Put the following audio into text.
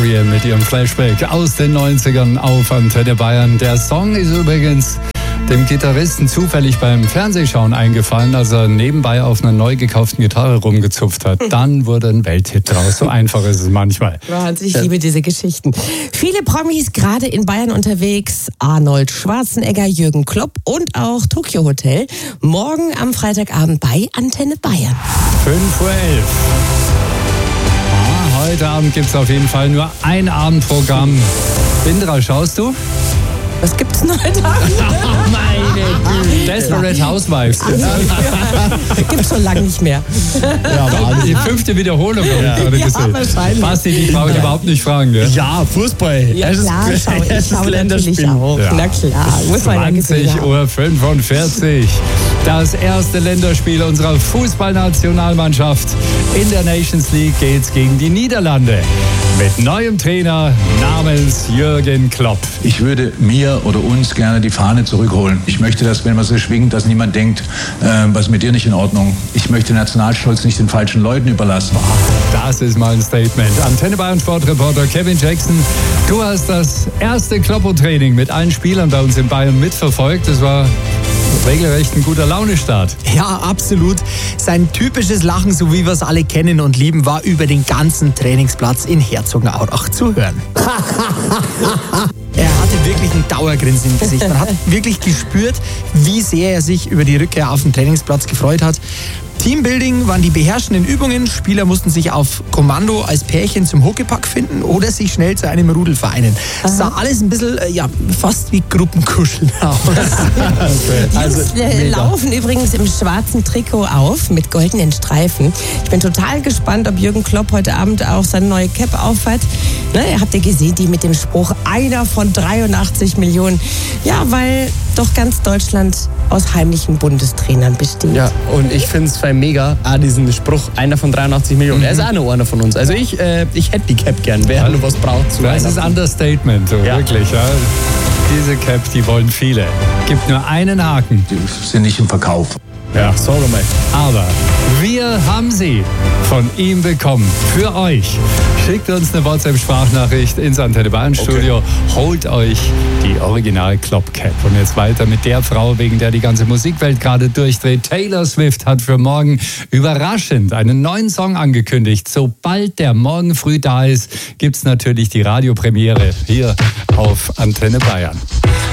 Marion mit ihrem Flashback aus den 90ern auf Antenne Bayern. Der Song ist übrigens dem Gitarristen zufällig beim Fernsehschauen eingefallen, als er nebenbei auf einer neu gekauften Gitarre rumgezupft hat. Dann wurde ein Welthit draus. So einfach ist es manchmal. Ich liebe diese Geschichten. Viele Promis gerade in Bayern unterwegs. Arnold Schwarzenegger, Jürgen Klopp und auch Tokyo Hotel. Morgen am Freitagabend bei Antenne Bayern. 5:11 Uhr. Heute Abend gibt es auf jeden Fall nur ein Abendprogramm. Indra, schaust du? Was gibt's denn heute Abend? Meine Güte. Desperate Housewives. Gibt's schon lange nicht mehr. Ja, die 5. Wiederholung habe ich gerade gesehen. Wahrscheinlich. Basti, die brauche ich überhaupt nicht fragen. Ne? Ja, Fußball. Ja, klar, ich schaue natürlich auch. Ja. Na klar, muss man ja gesehen haben. 20:45 Uhr. Das erste Länderspiel unserer Fußballnationalmannschaft. In der Nations League geht's gegen die Niederlande. Mit neuem Trainer namens Jürgen Klopp. Ich würde mir oder uns gerne die Fahne zurückholen. Ich möchte, dass, wenn man so schwingt, dass niemand denkt, was ist mit dir nicht in Ordnung. Ich möchte Nationalstolz nicht den falschen Leuten überlassen. Das ist mal ein Statement. Antenne Bayern Sportreporter Kevin Jackson, du hast das erste Kloppo-Training mit allen Spielern bei uns in Bayern mitverfolgt. Das war regelrecht ein guter Launestart. Ja, absolut. Sein typisches Lachen, so wie wir es alle kennen und lieben, war über den ganzen Trainingsplatz in Herzogenaurach zu hören. Er hatte wirklich ein Dauergrinsen im Gesicht. Man hat wirklich gespürt, wie sehr er sich über die Rückkehr auf den Trainingsplatz gefreut hat. Teambuilding waren die beherrschenden Übungen. Spieler mussten sich auf Kommando als Pärchen zum Huckepack finden oder sich schnell zu einem Rudel vereinen. Es sah alles ein bisschen, fast wie Gruppenkuscheln aus. Jungs laufen übrigens im schwarzen Trikot auf mit goldenen Streifen. Ich bin total gespannt, ob Jürgen Klopp heute Abend auch seine neue Cap aufhat. Habt ihr gesehen, die mit dem Spruch einer von 83 Millionen? Ja, weil doch ganz Deutschland aus heimlichen Bundestrainern besteht. Ja, und ich finde es mega, diesen Spruch, einer von 83 Millionen. Er ist auch noch einer von uns. Also ich hätte die Cap gern, wer nur was braucht. Das ist Understatement, so wirklich. Ja. Diese Cap, die wollen viele. Gibt nur einen Haken. Die sind nicht im Verkauf. Ja, sorry mal. Aber wir haben sie von ihm bekommen. Für euch. Schickt uns eine WhatsApp-Sprachnachricht ins Antenne Bayern Studio. Okay. Holt euch die Original Klopp Cap. Und jetzt weiter mit der Frau, wegen der die ganze Musikwelt gerade durchdreht. Taylor Swift hat für morgen überraschend einen neuen Song angekündigt. Sobald der morgen früh da ist, gibt's natürlich die Radiopremiere hier auf Antenne Bayern.